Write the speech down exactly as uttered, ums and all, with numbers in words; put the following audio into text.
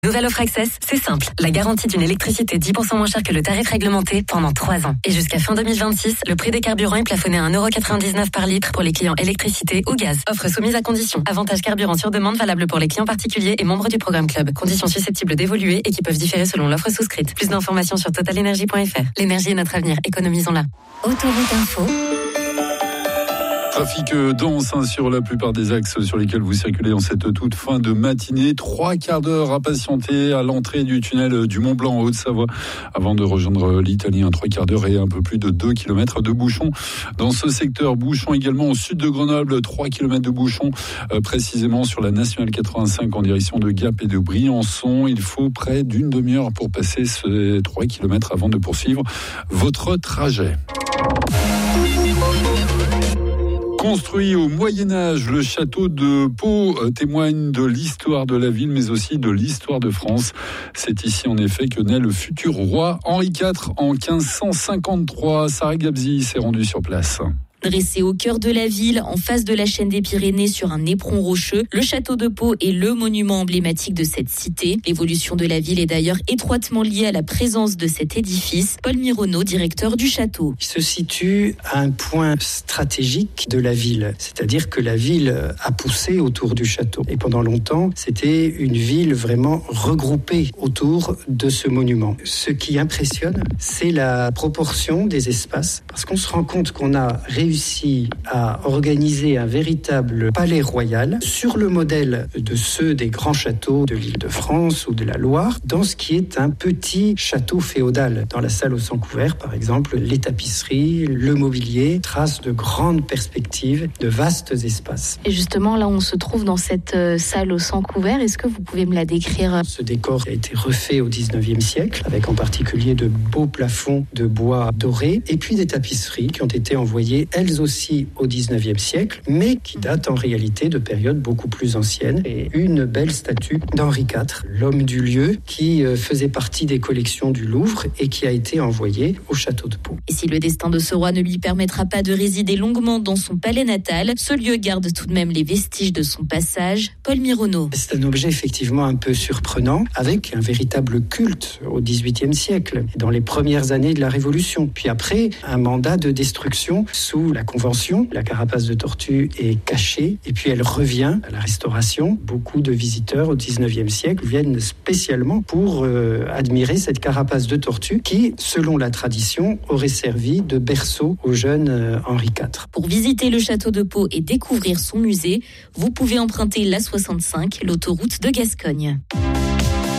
Nouvelle offre Access, c'est simple. La garantie d'une électricité dix pour cent moins chère que le tarif réglementé pendant trois ans. Et jusqu'à fin deux mille vingt-six, le prix des carburants est plafonné à un euro quatre-vingt-dix-neuf par litre pour les clients électricité ou gaz. Offre soumise à conditions. Avantage carburant sur demande valable pour les clients particuliers et membres du programme Club. Conditions susceptibles d'évoluer et qui peuvent différer selon l'offre souscrite. Plus d'informations sur total energy point f r. L'énergie est notre avenir. Économisons-la. Autoroute Info. Trafic dense hein, sur la plupart des axes sur lesquels vous circulez en cette toute fin de matinée. Trois quarts d'heure à patienter à l'entrée du tunnel du Mont Blanc en Haute-Savoie avant de rejoindre l'Italie. Un trois quarts d'heure et un peu plus de deux kilomètres de bouchons dans ce secteur. Bouchons également au sud de Grenoble, trois kilomètres de bouchons euh, précisément sur la nationale quatre-vingt-cinq en direction de Gap et de Briançon. Il faut près d'une demi-heure pour passer ces trois kilomètres avant de poursuivre votre trajet. Construit au Moyen-Âge, le château de Pau témoigne de l'histoire de la ville, mais aussi de l'histoire de France. C'est ici, en effet, que naît le futur roi Henri quatre en quinze cent cinquante-trois. Sarah Gabzi s'est rendue sur place. Dressé au cœur de la ville, en face de la chaîne des Pyrénées sur un éperon rocheux, le château de Pau est le monument emblématique de cette cité. L'évolution de la ville est d'ailleurs étroitement liée à la présence de cet édifice. Paul Mironneau, directeur du château. Il se situe à un point stratégique de la ville, c'est-à-dire que la ville a poussé autour du château. Et pendant longtemps, c'était une ville vraiment regroupée autour de ce monument. Ce qui impressionne, c'est la proportion des espaces, parce qu'on se rend compte qu'on a réussi réussi à organiser un véritable palais royal sur le modèle de ceux des grands châteaux de l'Île-de-France ou de la Loire, dans ce qui est un petit château féodal. Dans la salle aux cent couverts, par exemple, les tapisseries, le mobilier tracent de grandes perspectives, de vastes espaces. Et justement, là, on se trouve dans cette salle aux cent couverts. Est-ce que vous pouvez me la décrire ? Ce décor a été refait au dix-neuvième siècle, avec en particulier de beaux plafonds de bois doré, et puis des tapisseries qui ont été envoyées, elles aussi au dix-neuvième siècle, mais qui datent en réalité de périodes beaucoup plus anciennes. Et une belle statue d'Henri quatre, l'homme du lieu, qui faisait partie des collections du Louvre et qui a été envoyée au château de Pau. Et si le destin de ce roi ne lui permettra pas de résider longuement dans son palais natal, ce lieu garde tout de même les vestiges de son passage. Paul Mironneau. C'est un objet effectivement un peu surprenant, avec un véritable culte au dix-huitième siècle, dans les premières années de la Révolution. Puis après, un mandat de destruction sous la Convention. La carapace de tortue est cachée et puis elle revient à la Restauration. Beaucoup de visiteurs au dix-neuvième siècle viennent spécialement pour euh, admirer cette carapace de tortue qui, selon la tradition, aurait servi de berceau au jeune euh, Henri quatre. Pour visiter le château de Pau et découvrir son musée, vous pouvez emprunter l'A soixante-cinq, l'autoroute de Gascogne.